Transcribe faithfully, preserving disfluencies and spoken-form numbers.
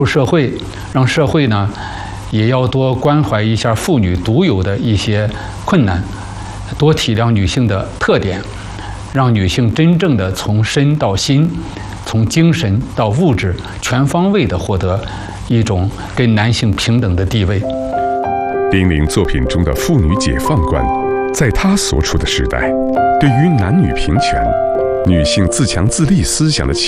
社会，让社会呢也要多关怀一下妇女独有的一些困难，多体谅女性的特点，让女性真正的从身到心，从精神到物质，全方位的获得一种跟男性平等的地位。 丁玲作品中的妇女解放观，在她所处的时代，对于男女平权、女性自强自立思想的